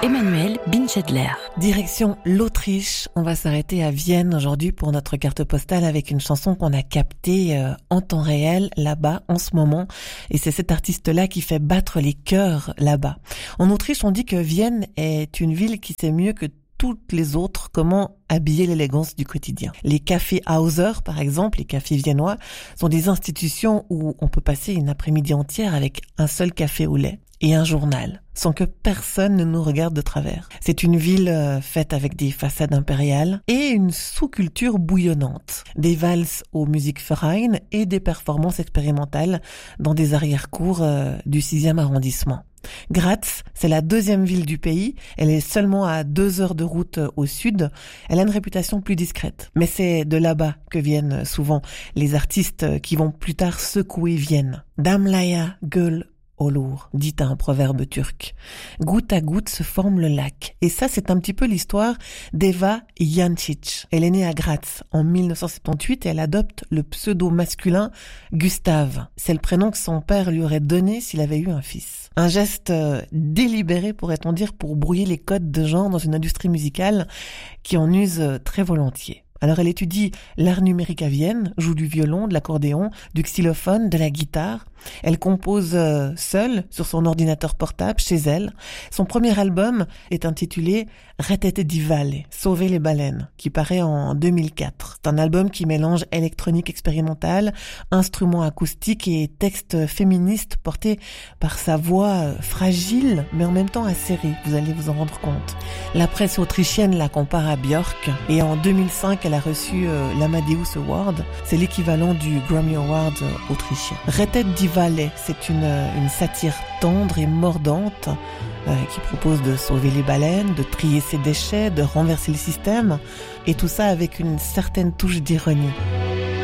Emmanuel Binchedler. Direction l'Autriche, on va s'arrêter à Vienne aujourd'hui pour notre carte postale avec une chanson qu'on a captée en temps réel là-bas en ce moment. Et c'est cet artiste-là qui fait battre les cœurs là-bas. En Autriche, on dit que Vienne est une ville qui sait mieux que toutes les autres comment habiller l'élégance du quotidien. Les cafés Hauser, par exemple, les cafés viennois, sont des institutions où on peut passer une après-midi entière avec un seul café au lait et un journal, sans que personne ne nous regarde de travers. C'est une ville faite avec des façades impériales et une sous-culture bouillonnante. Des valses au Musikverein et des performances expérimentales dans des arrière-cours du 6e arrondissement. Graz, c'est la deuxième ville du pays. Elle est seulement à 2 heures de route au sud. Elle a une réputation plus discrète. Mais c'est de là-bas que viennent souvent les artistes qui vont plus tard secouer Vienne. Damlaya Göl Olur, dit un proverbe turc. Goutte à goutte se forme le lac. Et ça, c'est un petit peu l'histoire d'Eva Jancic. Elle est née à Graz en 1978 et elle adopte le pseudo masculin Gustav. C'est le prénom que son père lui aurait donné s'il avait eu un fils. Un geste délibéré, pourrait-on dire, pour brouiller les codes de genre dans une industrie musicale qui en use très volontiers. Alors elle étudie l'art numérique à Vienne, joue du violon, de l'accordéon, du xylophone, de la guitare. Elle compose seule sur son ordinateur portable chez elle. Son premier album est intitulé Retete di Valle, Sauver les baleines, qui paraît en 2004. C'est un album qui mélange électronique expérimentale, instruments acoustiques et textes féministes portés par sa voix fragile mais en même temps acérée. Vous allez vous en rendre compte. La presse autrichienne la compare à Björk et en 2005 elle a reçu l'Amadeus Award. C'est l'équivalent du Grammy Award autrichien. Retete di Valle, c'est une satire tendre et mordante qui propose de sauver les baleines, de trier ses déchets, de renverser le système, et tout ça avec une certaine touche d'ironie.